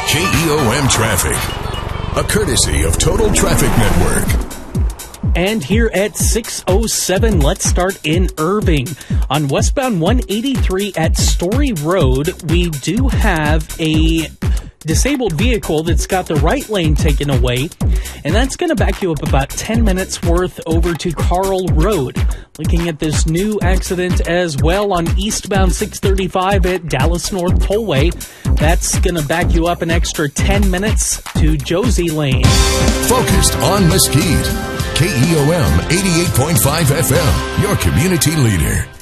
KEOM Traffic, a courtesy of Total Traffic Network. And here at 6:07, let's start in Irving. On westbound 183 at Story Road, we do have a disabled vehicle that's got the right lane taken away, and that's going to back you up about 10 minutes worth over to Carl Road. Looking at this new accident as well on eastbound 635 at Dallas North Tollway. That's going to back you up an extra 10 minutes to Josie Lane. Focused on Mesquite. KEOM 88.5 FM, your community leader.